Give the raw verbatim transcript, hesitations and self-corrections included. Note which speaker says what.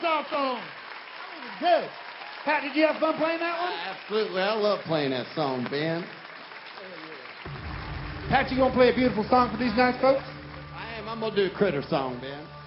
Speaker 1: off song. That was good. Pat, did you have fun playing that one?
Speaker 2: Uh, absolutely. I love playing that song, Ben.
Speaker 1: Pat, you gonna play a beautiful song for these nice folks?
Speaker 2: I am. I'm going to do a critter song, Ben.